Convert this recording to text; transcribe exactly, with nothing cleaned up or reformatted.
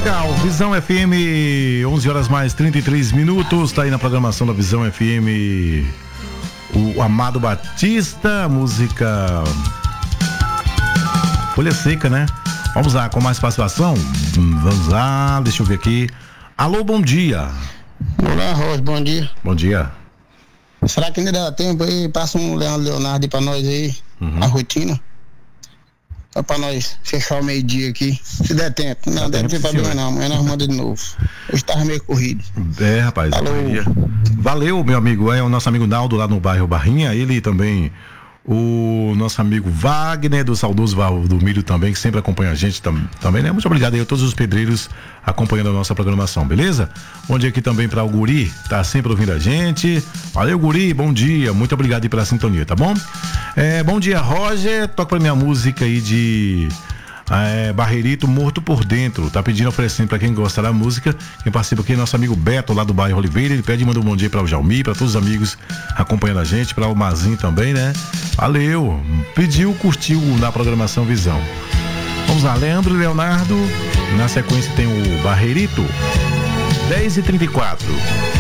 Legal, Visão F M, onze horas mais trinta e três minutos, tá aí na programação da Visão F M o Amado Batista, música Folha Seca, né? Vamos lá, com mais participação? Vamos lá, deixa eu ver aqui. Alô, bom dia. Olá, Rosa, bom dia. Bom dia. Será que ainda dá tempo aí? Passa um Leandro Leonardo aí pra nós aí, uhum. A rotina. Só pra nós fechar o meio-dia aqui. Se der tempo. Não, deve ter problema não. Amanhã nós mandamos de novo. Hoje tava meio corrido. É, rapaz. Valeu, meu amigo. É o nosso amigo Naldo lá no bairro Barrinha. Ele também. O nosso amigo Wagner, do saudoso do Milho também, que sempre acompanha a gente tam, também, né? Muito obrigado aí a todos os pedreiros acompanhando a nossa programação, beleza? Bom dia aqui também para o Guri, tá sempre ouvindo a gente. Valeu, Guri, bom dia, muito obrigado aí pela sintonia, tá bom? É, bom dia, Roger, toca pra minha música aí de é, Barreirito, Morto por Dentro. Tá pedindo, oferecendo pra quem gosta da música. Quem participa aqui é nosso amigo Beto, lá do bairro Oliveira. Ele pede e manda um bom dia para o Jalmi, para todos os amigos acompanhando a gente, para o Mazinho também, né? Valeu! Pediu, curtiu na programação Visão. Vamos lá, Leandro e Leonardo. Na sequência tem o Barreirito. dez e trinta e quatro.